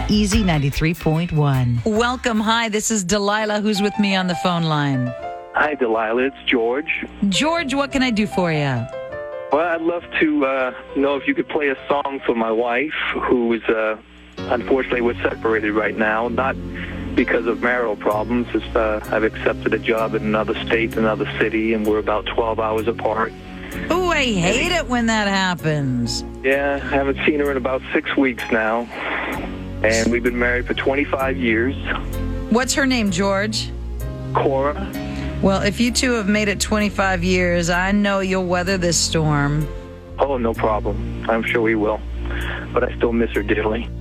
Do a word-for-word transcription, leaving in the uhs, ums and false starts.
Easy ninety-three point one. Welcome. Hi, this is Delilah, who's with me on the phone line. Hi, Delilah. It's George. George, what can I do for you? Well, I'd love to uh, know if you could play a song for my wife, who is, uh, unfortunately, we're separated right now. Not because of marital problems. It's, uh, I've accepted a job in another state, another city, and we're about twelve hours apart. Oh, I hate it when that happens. Yeah, I haven't seen her in about six weeks now. And we've been married for twenty-five years. What's her name, George? Cora. Well, if you two have made it twenty-five years, I know you'll weather this storm. Oh, no problem. I'm sure we will. But I still miss her dearly.